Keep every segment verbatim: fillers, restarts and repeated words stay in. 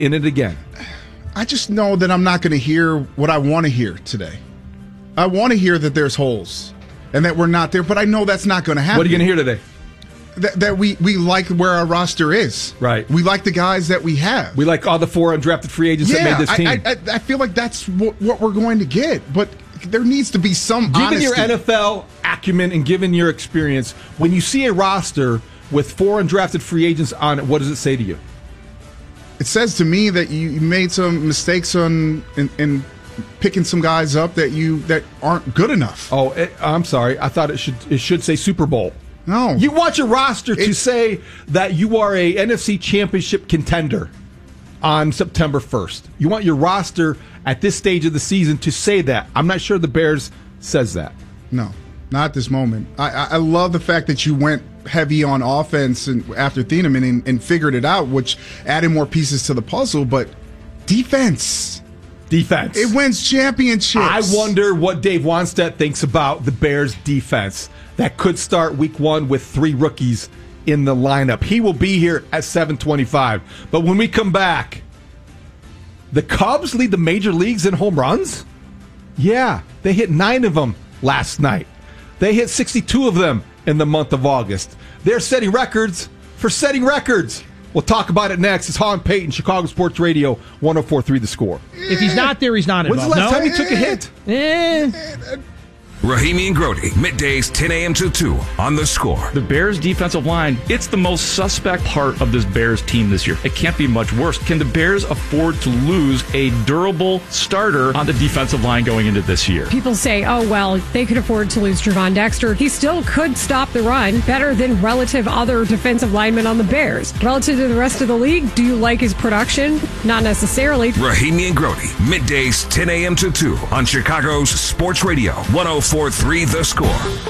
in it again. I just know that I'm not going to hear what I want to hear today. I want to hear that there's holes and that we're not there, but I know that's not going to happen. What are you going to hear today? That, that we, we like where our roster is. Right. We like the guys that we have. We like all the four undrafted free agents yeah, that made this team. I, I, I feel like that's what, what we're going to get, but there needs to be some given honesty. Your N F L acumen and given your experience, when you see a roster with four undrafted free agents on it, what does it say to you? It says to me that you made some mistakes on in, in picking some guys up that you that aren't good enough. Oh, it, I'm sorry. I thought it should it should say Super Bowl. No. You want your roster to it, say that you are a N F C Championship contender on September first. You want your roster at this stage of the season to say that. I'm not sure the Bears says that. No, not at this moment. I, I love the fact that you went heavy on offense and after Thieneman and, and figured it out, which added more pieces to the puzzle, but defense. Defense. It wins championships. I wonder what Dave Wannstedt thinks about the Bears' defense that could start week one with three rookies in the lineup. He will be here at seven twenty-five. But when we come back, the Cubs lead the major leagues in home runs? Yeah, they hit nine of them last night. They hit sixty-two of them in the month of August. They're setting records for setting records. We'll talk about it next. It's Hall and Payton, Chicago Sports Radio, one oh four point three The Score. If he's not there, he's not involved. When's the last no? time he took a hit? Eh. Rahimi and Grody, middays ten a.m. to two on The Score. The Bears' defensive line, it's the most suspect part of this Bears team this year. It can't be much worse. Can the Bears afford to lose a durable starter on the defensive line going into this year? People say, oh, well, they could afford to lose Trevon Dexter. He still could stop the run better than relative other defensive linemen on the Bears. Relative to the rest of the league, do you like his production? Not necessarily. Rahimi and Grody, middays ten a.m. to two on Chicago's Sports Radio, one oh four point three The Score.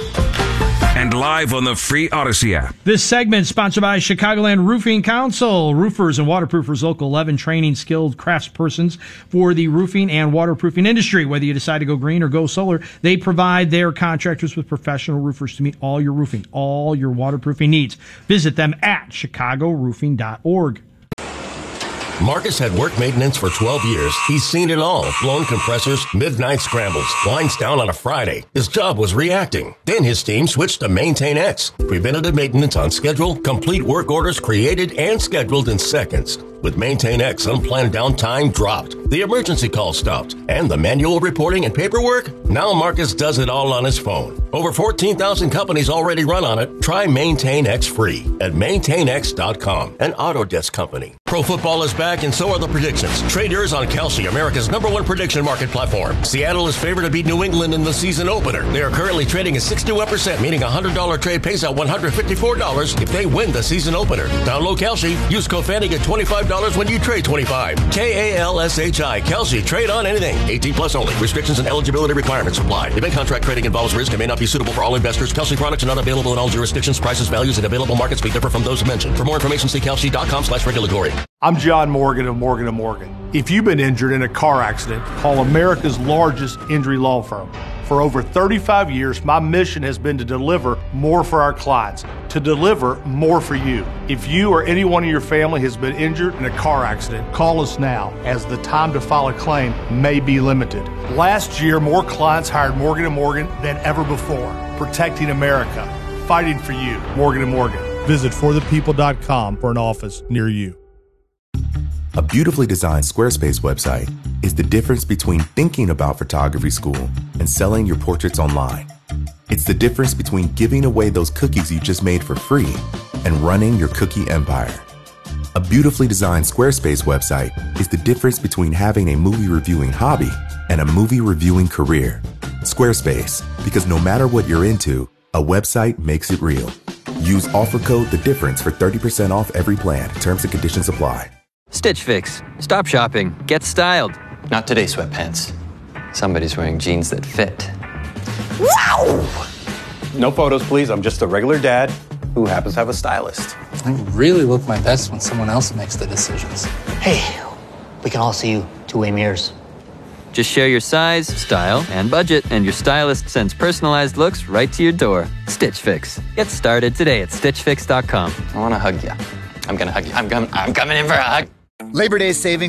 And live on the free Odyssey app. This segment sponsored by Chicagoland Roofing Council. Roofers and waterproofers Local eleven, training skilled craftspersons for the roofing and waterproofing industry. Whether you decide to go green or go solar, they provide their contractors with professional roofers to meet all your roofing, all your waterproofing needs. Visit them at chicago roofing dot org. Marcus had work maintenance for twelve years. He's seen it all. Blown compressors, midnight scrambles, lines down on a Friday. His job was reacting. Then his team switched to Maintain X. Preventative maintenance on schedule, complete work orders created and scheduled in seconds. With Maintain X, unplanned downtime dropped. The emergency call stopped. And the manual reporting and paperwork? Now Marcus does it all on his phone. Over fourteen thousand companies already run on it. Try Maintain X free at maintain x dot com, an Autodesk company. Pro football is back and so are the predictions. Trade yours on Kelsey, America's number one prediction market platform. Seattle is favored to beat New England in the season opener. They are currently trading at sixty-one percent, meaning a one hundred dollars trade pays out one hundred fifty-four dollars if they win the season opener. Download Kelsey. Use code Fanny, get twenty-five dollars when you trade twenty-five. K A L S H I. Kelsey. Trade on anything. eighteen plus only. Restrictions and eligibility requirements apply. Event contract trading involves risk and may not be suitable for all investors. Kelsey products are not available in all jurisdictions. Prices, values, and available markets may differ from those mentioned. For more information, see kelsey dot com slash regulatory. I'm John Morgan of Morgan and Morgan. If you've been injured in a car accident, call America's largest injury law firm. For over thirty-five years, my mission has been to deliver more for our clients, to deliver more for you. If you or anyone in your family has been injured in a car accident, call us now, as the time to file a claim may be limited. Last year, more clients hired Morgan and Morgan than ever before, protecting America, fighting for you. Morgan and Morgan. Visit for the people dot com for an office near you. A beautifully designed Squarespace website is the difference between thinking about photography school and selling your portraits online. It's the difference between giving away those cookies you just made for free and running your cookie empire. A beautifully designed Squarespace website is the difference between having a movie reviewing hobby and a movie reviewing career. Squarespace, because no matter what you're into, a website makes it real. Use offer code The Difference for thirty percent off every plan. Terms and conditions apply. Stitch Fix. Stop shopping. Get styled. Not today, sweatpants. Somebody's wearing jeans that fit. Wow! No photos, please. I'm just a regular dad who happens to have a stylist. I really look my best when someone else makes the decisions. Hey, we can all see you two-way mirrors. Just share your size, style, and budget, and your stylist sends personalized looks right to your door. Stitch Fix. Get started today at stitch fix dot com. I want to hug you. I'm going to hug you. I'm, com- I'm coming in for a hug. Labor Day savings